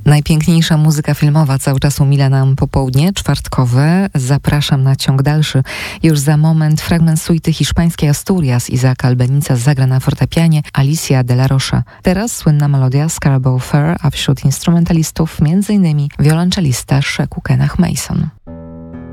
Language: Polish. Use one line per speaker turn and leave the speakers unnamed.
Najpiękniejsza muzyka filmowa cały czas umila nam popołudnie czwartkowe. Zapraszam na ciąg dalszy. Już za moment fragment suity hiszpańskiej Asturias Isaaca Albenica zagra na fortepianie Alicia de la Rocha. Teraz słynna melodia Scarborough Fair, a wśród instrumentalistów m.in. wiolonczelista Sheku Kenach Mason.